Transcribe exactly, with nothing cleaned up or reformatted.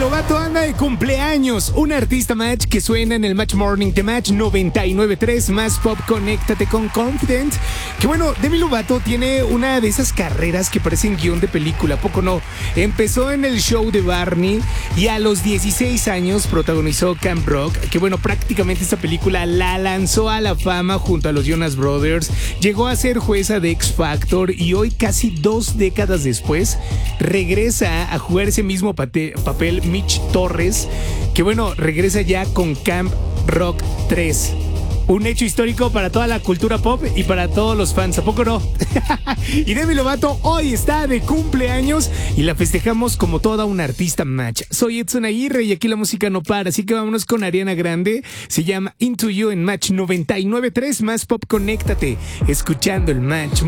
Lovato anda de cumpleaños. Un artista Match que suena en el Match Morning de Match noventa y nueve punto tres más Pop. Conéctate con Confident. Que bueno, Demi Lovato tiene una de esas carreras que parecen guión de película, ¿a poco no? Empezó en el show de Barney y a los dieciséis años protagonizó Camp Rock, que bueno, prácticamente esta película la lanzó a la fama junto a los Jonas Brothers. Llegó a ser jueza de X Factor y hoy, casi dos décadas después, regresa a jugar ese mismo pate- papel Mitch Torres, que bueno, regresa ya con Camp Rock tres. Un hecho histórico para toda la cultura pop y para todos los fans, ¿a poco no? Y Demi Lovato hoy está de cumpleaños y la festejamos como toda una artista Match. Soy Edson Aguirre y aquí la música no para, así que vámonos con Ariana Grande. Se llama Into You en Match noventa y nueve punto tres más Pop. Conéctate, escuchando el Match.